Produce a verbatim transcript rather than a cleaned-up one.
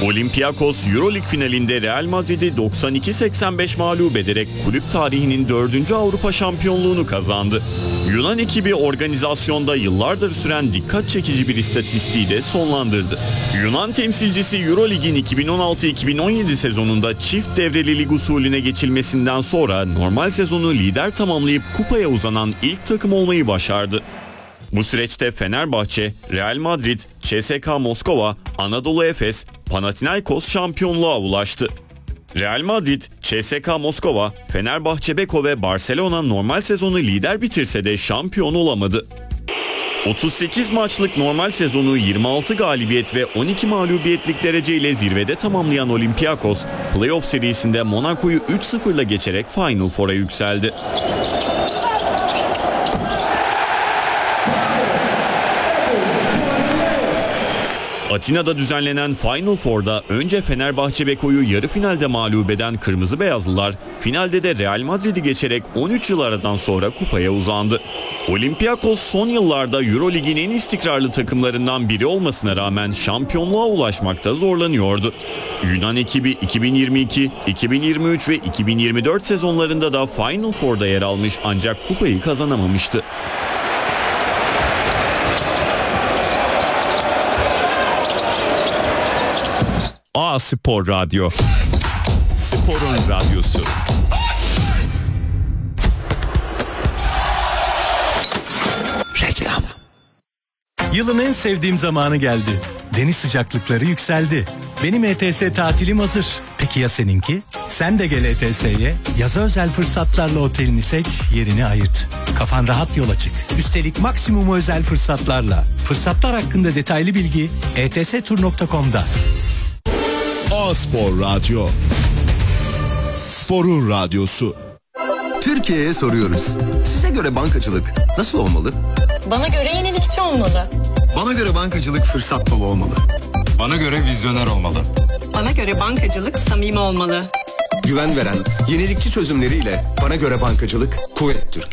Olympiakos Euroleague finalinde Real Madrid'i doksan iki seksen beş mağlup ederek kulüp tarihinin dördüncü Avrupa şampiyonluğunu kazandı. Yunan ekibi organizasyonda yıllardır süren dikkat çekici bir istatistiği de sonlandırdı. Yunan temsilcisi Euroleague'in iki bin on altı iki bin on yedi sezonunda çift devreli lig usulüne geçilmesinden sonra normal sezonu lider tamamlayıp kupaya uzanan ilk takım olmayı başardı. Bu süreçte Fenerbahçe, Real Madrid, C S K Moskova, Anadolu Efes, Panathinaikos şampiyonluğa ulaştı. Real Madrid, C S K Moskova, Fenerbahçe Beko ve Barcelona normal sezonu lider bitirse de şampiyon olamadı. otuz sekiz maçlık normal sezonu yirmi altı galibiyet ve on iki mağlubiyetlik dereceyle zirvede tamamlayan Olympiakos, playoff serisinde Monaco'yu üç sıfırla geçerek Final Four'a yükseldi. Atina'da düzenlenen Final Four'da önce Fenerbahçe Beko'yu yarı finalde mağlup eden Kırmızı Beyazlılar, finalde de Real Madrid'i geçerek on üç yıl aradan sonra kupaya uzandı. Olympiakos son yıllarda Euroleague'in en istikrarlı takımlarından biri olmasına rağmen şampiyonluğa ulaşmakta zorlanıyordu. Yunan ekibi iki bin yirmi iki, iki bin yirmi üç ve iki bin yirmi dört sezonlarında da Final Four'da yer almış ancak kupayı kazanamamıştı. A Spor Radyo. Sporun radyosu. Reklam. Yılın en sevdiğim zamanı geldi. Deniz sıcaklıkları yükseldi. Benim E T S tatilim hazır. Peki ya seninki? Sen de gel E T S'ye. Yaza özel fırsatlarla otelini seç, yerini ayırt. Kafan rahat yola çık. Üstelik maksimum özel fırsatlarla. Fırsatlar hakkında detaylı bilgi e t s tur nokta com'da. A Spor Radyo. Sporun radyosu. Türkiye'ye soruyoruz. Size göre bankacılık nasıl olmalı? Bana göre yenilikçi olmalı. Bana göre bankacılık fırsat dolu olmalı. Bana göre vizyoner olmalı. Bana göre bankacılık samimi olmalı. Güven veren, yenilikçi çözümleriyle bana göre bankacılık Kuvvet Türk.